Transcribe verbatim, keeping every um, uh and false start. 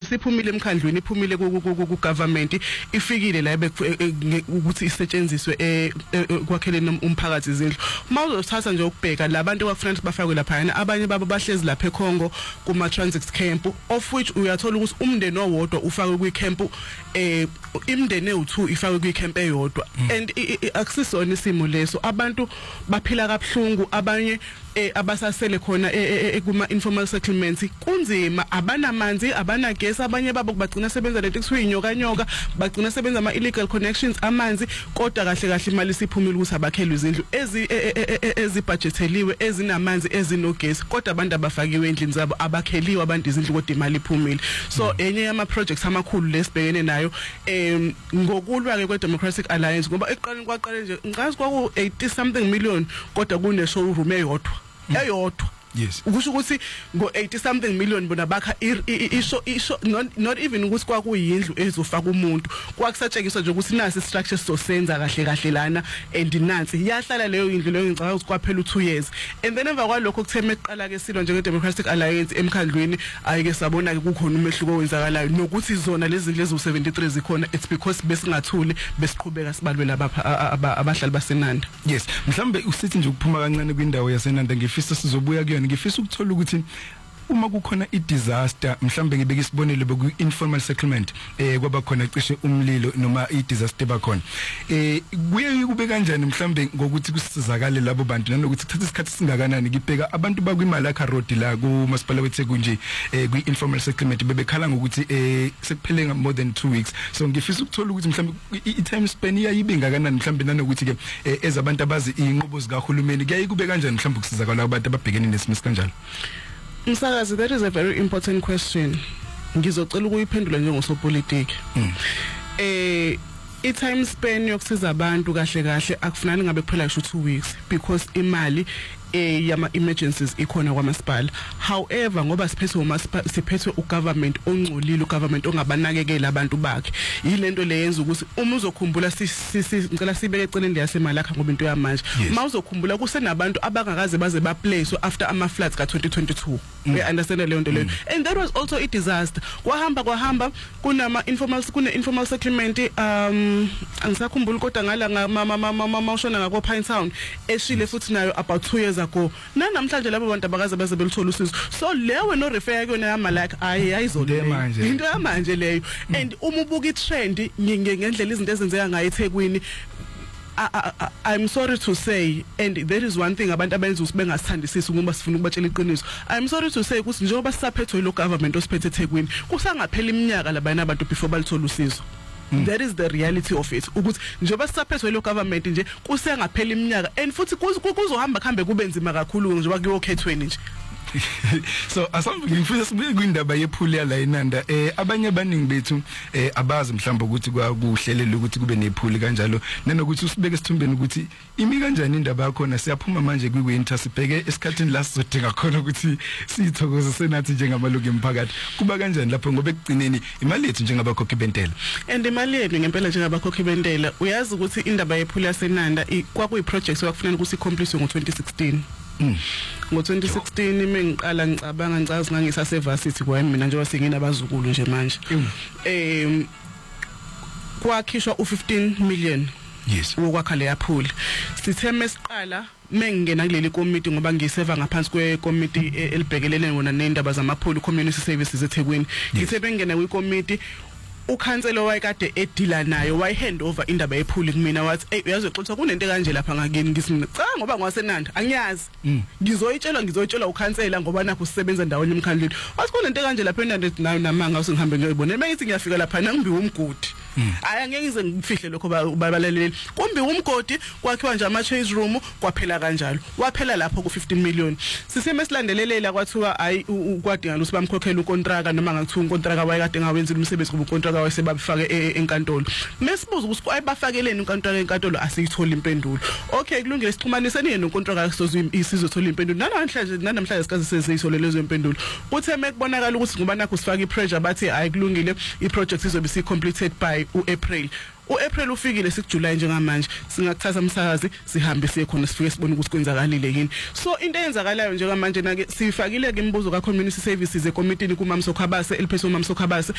isiphumile emkhandlweni iphumile ku government ifikile la ukuthi isetshenziswe kwakheleni umphakathi izindlu mawuzothatha nje ukubheka labantu kwakufanele bafakwe lapha abanye babo bahlezi lapha eCongo kuma transit camp of which uyathola ukuthi umndeni owodwa ufakwe kwi camp eh imndeni ewu-two ifakwe kwi camp eyodwa and akusisona isimo leso abantu baphila kabuhlungu abanye eh abasasele khona kuma informal settlements kunzima abanamanzi abanagesi abanye babo bagcina sebenza lento kuthiwa inyoka nyoka bagcina sebenza ama illegal connections amanzi kodwa kahle kahle imali siphumile ukuthi abakhelwe izindlu ezi ezibudgeteliwe ezinamanzi ezinogesi kodwa abantu abafakiwe endlini zabo abakheliwe abantu izindlu kodwa imali iphumile so enye yama projects amakhulu lesibhekene nayo em ngokulwa ke kwe Democratic Alliance ngoba eqaleni kwaqale nje ngicazi kwaku eighty something million kodwa kune showroom eyodwa eyodwa yes ukusho ukuthi ngo eighty something million bona bakha isho isho not, not even ukuthi kwakuyindlu ezofaka umuntu kwakusatshekiswa nje ukuthi nasi structure sizosenza kahle kahle lana and nansi yahlala leyo indlu leyo ngicabanga ukuthi kwaphela two years and then emva kwalokho kutheme eqala ke silwa njenge Democratic Alliance emkhandlweni ayike sabona ke kukhona umehluko owenzakalayo nokuthi zona lezi zindlu ezo seventy-three zikhona it's because besingathuli besiqhubeka sibalwe lapha abahlali baseNanda. Yes mhlambe usithi nje ukuphuma kancane kwindawo yaseNanda ngifisa sizobuya kuyo ngifisa ukuthola ukuthi uma kukhona i-disaster mhlambe ngibeke isibonelo beku informal settlement eh kwaba khona cishe umlilo noma i-disaster bakhona eh kuye kube kanjani mhlambe ngokuthi kusizakale labo bantu nanokuthi kuthatha isikhathi singakanani ngibheka abantu bakwimalaca road la ku masipala weTheku nje eh kwi informal settlement bebekhala ngokuthi eh sekuphele more than two weeks so ngifisa ukuthola ukuthi mhlambe i-time span iyayibe ngakanani mhlambe nanokuthi ke ezabantu abazi inqubo zikahulumeni kuyaye kube kanjani mhlambe ukusizakala abantu ababhekene nesimo sikanjalo. Msakazi, that is a very important question. Ngizocela ukuyiphendula njengosopolitiki. Mm. Eh i-time span yokusiza abantu kahle kahle akufanele ngabe kuphela isho two weeks because imali eh yama emergencies ikhona kwamasipala. However ngoba siphethwe umasipala siphethwe ugovernment ongcolile ugovernment ongabanakekela abantu bakhe yilento le yenza ukuthi uma uzokhumbula ngicela sibeke eceleni yaseMalaca ngoba into yamanje uma uzokhumbula kusenabantu abangakaze baze ba place after ama floods ka twenty twenty-two we understand le nto leyo and that was also a disaster kwahamba kwahamba kunama informal kune informal settlement um angisakhumbula kodwa ngala mama ushona ngako Pinetown eshile futhi nayo about two years ago nanamhlanje labo bantu abakaze baze belithola usizo so lewe no refer kuyona yaMalaca ayi ayizole manje into yamanje leyo and uma ubuka itrend ngendlela izinto ezenzeka ngayo eThekwini I'm sorry to say and there is one thing abantu abenza usibengasithandisisi ngoba sifuna ukubatshela iqiniso I'm sorry to say ukuthi njengoba sisaphethwe lo government osiphethe eThekwini kusangaphela iminyaka labana abantu before balithola usizo. Mm. That is the reality of it ukuthi njengoba sisaphethwe lo government nje kusengaphela iminyaka and futhi kuzohamba khambe kube nzima kakhulu njengoba kuyokhethweni nje. So asambe ngifisa sibuye kwindaba yephula la eNanda eh abanye abaningi bethu eh abazi mhlawumbe ukuthi kwakuhlelela ukuthi kube nephuli kanjalo nanokuthi usibeke esithumbeni ukuthi imi kanjani indaba yakho na siyaphuma manje kwi winter sibheke esikhathini la sizodinga khona ukuthi sithokoze senathi njengamalungu emphakathi kuba kanjani lapho ngoba ekugcineni imali yethu njengabakhokhi bentela and imali yethu ngempela njengabakhokhi bentela uyazi ukuthi indaba yephula yaseNanda kwakuyi project okufanele ukuthi complete ngo twenty sixteen. Mm. Ngo twenty sixteen mengiqala ngicabanga ngicazi ngangisase varsity kwa mina njengoba singinabazukulu nje manje em kwakhishwa u fifteen million yes wokwakha le yaphuli sitheme siqala mengena kuleli committee ngoba ngiseva ngaphansi kwe committee elibhekelele ngona nendaba zamaphuli community services eThekwini ngithe bengena kwi committee ukhanselo wayekade edila nayo wayihand over indaba yephuli kumina wathi hey uyazoxoxa kunento kanje lapha ngakini ngisini cha ngoba ngwaseNanda angiyazi ngizoyitshela ngizoyitshela ukhansela ngoba nakho sisebenza ndawonye emkhandlweni wathi kunento kanje lapha eNanda nayo namanga usingihambe ngiyibona mengithi ngiyafika lapha nangimbi umgodi aya ngeke ngize ngifihle lokho babalaleli kumbi umgodi kwakhiwa nje ama chase room kwaphela kanjalo waphela lapho ku fifteen million siseme silandelelela kwathiwa hayi ukwadinga ukuthi bamkhokhela ukontraka noma ngakuthiwa ukontraka wayekade ngawenzile umsebenzi kuba ukontraka wayesebafake enkantolo mesibuza ukuthi ayibafakeleni ukontraka enkantolo asiyithola impendulo okay kulungile sixhumanise niye nokontraka sizozwe isizothola impendulo namhlanje namhlanje sikaze sesiyisole lezo impendulo uthe mekubonakala ukuthi ngoba nakho sifaka ipressure bathi hayi kulungile iproject izobe si completed by uApril uApril ufikile sikuJuly njengamanje singakuthatha umsakazi sihambe siye khona sifike sibone ukuthi kwenzakalile yini so into eyenzakalayo njengamanje nake sifakile ke imibuzo ka community services ekommitini kuMamso Khabase eliphethe uMamso Khabase